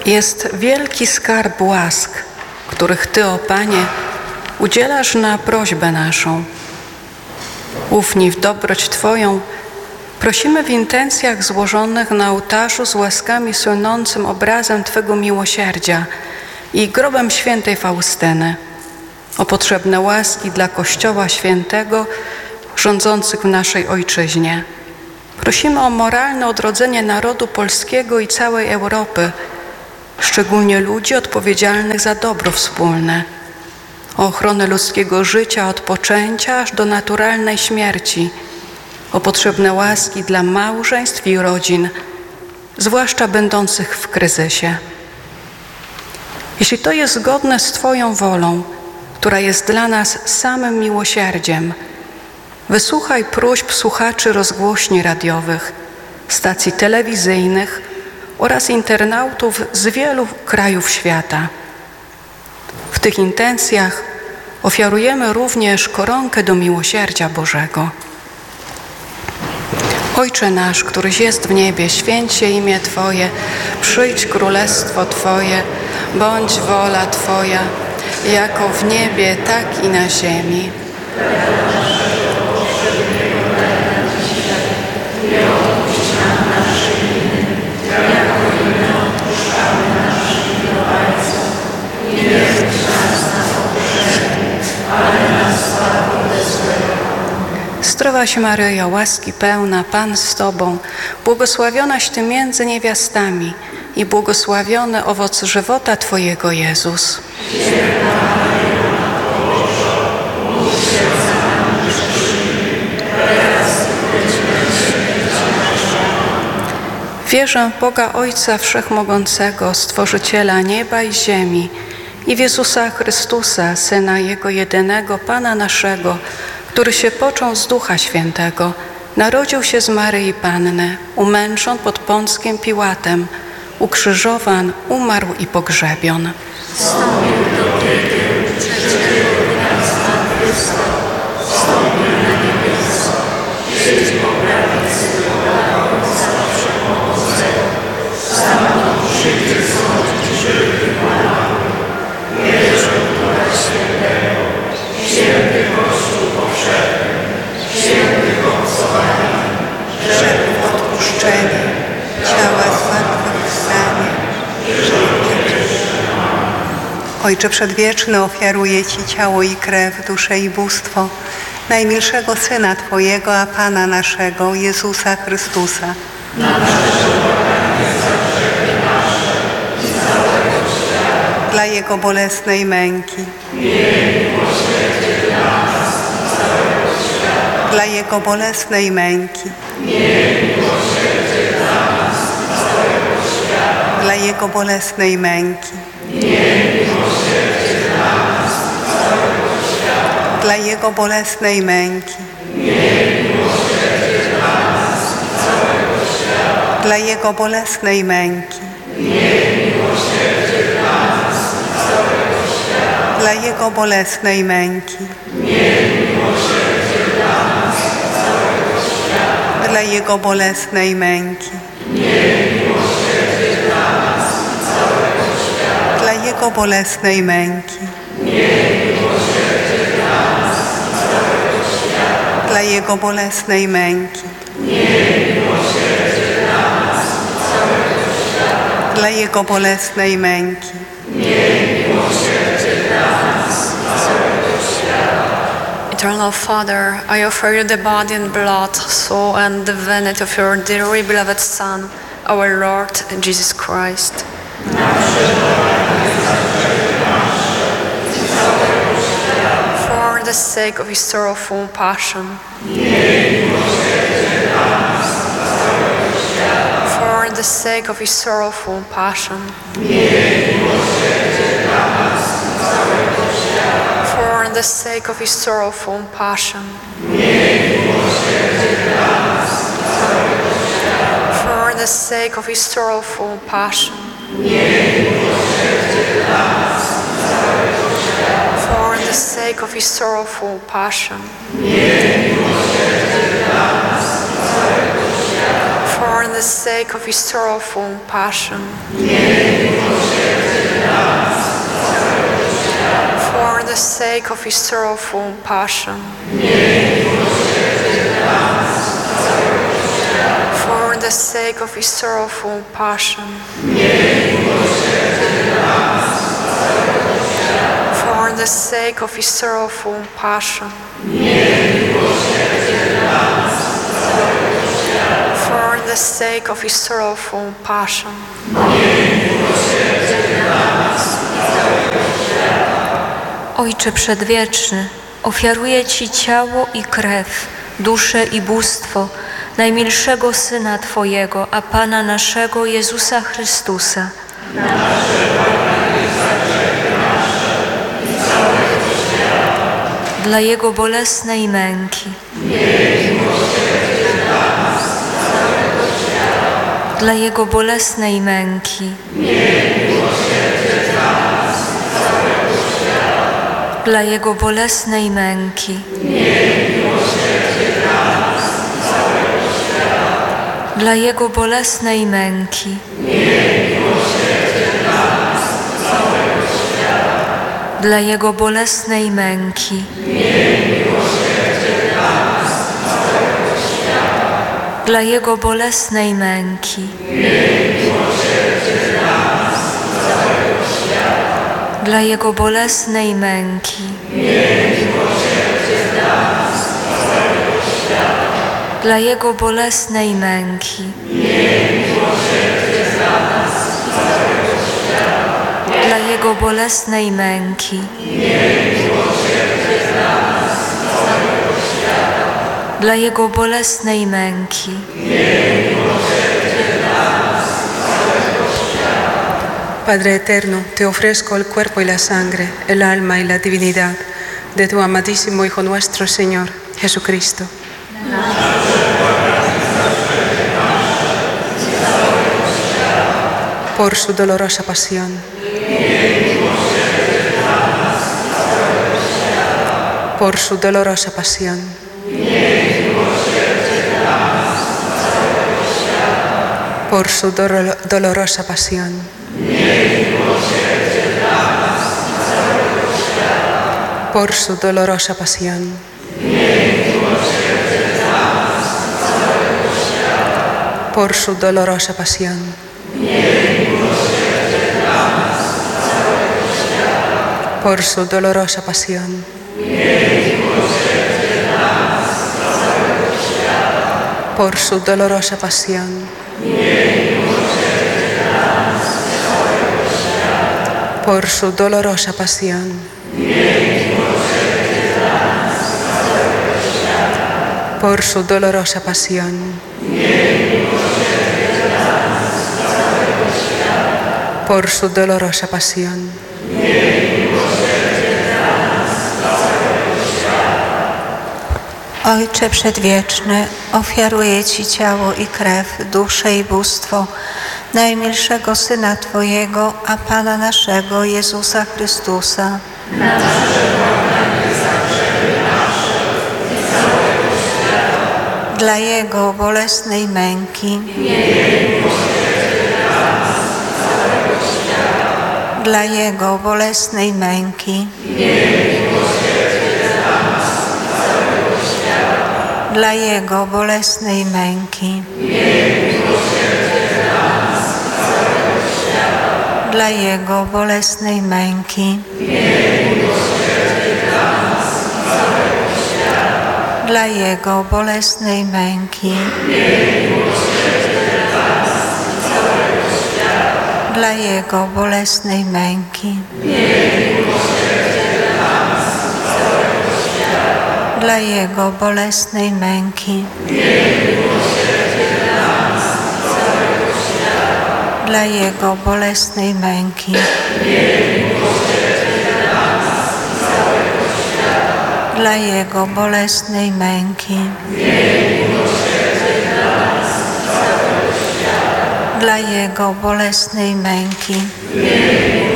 jest wielki skarb łask, których Ty, o Panie, udzielasz na prośbę naszą. Ufni w dobroć Twoją, prosimy w intencjach złożonych na ołtarzu z łaskami słynącym obrazem Twego miłosierdzia i grobem świętej Faustyny, o potrzebne łaski dla Kościoła Świętego rządzących w naszej Ojczyźnie. Prosimy o moralne odrodzenie narodu polskiego i całej Europy, szczególnie ludzi odpowiedzialnych za dobro wspólne, o ochronę ludzkiego życia od poczęcia aż do naturalnej śmierci, o potrzebne łaski dla małżeństw i rodzin, zwłaszcza będących w kryzysie. Jeśli to jest zgodne z Twoją wolą, która jest dla nas samym miłosierdziem, wysłuchaj próśb słuchaczy rozgłośni radiowych, stacji telewizyjnych oraz internautów z wielu krajów świata. W tych intencjach ofiarujemy również koronkę do miłosierdzia Bożego. Ojcze nasz, któryś jest w niebie, święć się imię Twoje, przyjdź królestwo Twoje, bądź wola Twoja, jako w niebie, tak i na ziemi. Zdrowaś Maryjo, łaski pełna, Pan z Tobą, błogosławionaś Ty między niewiastami i błogosławiony owoc żywota Twojego, Jezus. Wierzę w Boga Ojca Wszechmogącego, Stworzyciela nieba i ziemi i w Jezusa Chrystusa, Syna Jego jedynego, Pana naszego, który się począł z Ducha Świętego, narodził się z Maryi Panny, umęczon pod Pąckiem Piłatem, ukrzyżowan, umarł i pogrzebion. Wstąpił do piekieł, trzeciego dnia zmartwychwstał, wstąpił na niebiosa, siedzi po prawicy Boga Ojca Wszechmogącego, stamtąd przyjdzie sądzić żywych i umarłych. Wierzę w Ducha Świętego, święty Kościół powszechny, świętych obcowanie, grzechów odpuszczenie, ciała zmartwychwstanie i życie wieczne. Ojcze Przedwieczny, ofiaruję Ci ciało i krew, duszę i bóstwo najmilszego Syna Twojego, a Pana naszego, Jezusa Chrystusa. Dla Jego bolesnej męki, dla Jego bolesnej męki, dla Jego bolesnej męki, dla Jego bolesnej męki, dla Jego bolesnej męki, dla Jego bolesnej męki, dla Jego bolesnej męki, dla Jego bolesnej męki, dla Jego bolesnej męki, dla Jego bolesnej męki, Eternal Father, I offer you the body and blood, soul and divinity of your dearly beloved Son, our Lord Jesus Christ. For the sake of His sorrowful passion, for the sake of His sorrowful passion, for the sake of His sorrowful passion, for the sake of His sorrowful passion, for the sake of His sorrowful passion, for the sake of his sorrowful passion. For the sake of his sorrowful passion. For the sake of his sorrowful passion. For the sake of his sorrowful passion. For the sake of his sorrowful passion. Ojcze Przedwieczny, ofiaruję Ci ciało i krew, duszę i bóstwo najmilszego Syna Twojego, a Pana naszego Jezusa Chrystusa. Dla Jego bolesnej męki. Dla Jego bolesnej męki. Dla Jego bolesnej męki. Dla Jego bolesnej męki. Dla Jego bolesnej męki. Dla Jego bolesnej męki. Dla Jego bolesnej męki. Dla Jego bolesnej męki. Dla Jego bolesnej męki. Dla Jego bolesnej męki. Padre eterno, te ofrezco el cuerpo y la sangre, el alma y la divinidad de tu amadísimo Hijo nuestro Señor, Jesucristo. Por su dolorosa pasión. Por su dolorosa pasión. Por su dolorosa pasión. Por su dolorosa pasión. Por su dolorosa pasión. Por su dolorosa pasión. Por su dolorosa pasión. Por su dolorosa pasión. Por su dolorosa pasión. Por su dolorosa pasión. Ojcze Przedwieczny, ofiaruję Ci ciało i krew, duszę i bóstwo najmilszego Syna Twojego, a Pana naszego Jezusa Chrystusa. Dla Jego bolesnej męki. Dla Jego bolesnej męki. Dla Jego bolesnej męki. Dla Jego bolesnej męki. Dla Jego bolesnej męki. Dla Jego bolesnej męki. Dla Jego bolesnej męki. Dla Jego bolesnej męki. Dla Jego bolesnej męki. Dla Jego bolesnej męki.